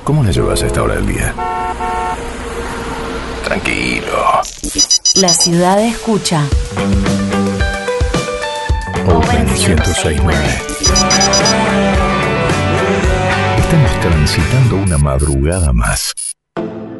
¿Cómo la llevas a esta hora del día? Tranquilo. La ciudad escucha. Open 106.9. Estamos transitando una madrugada más.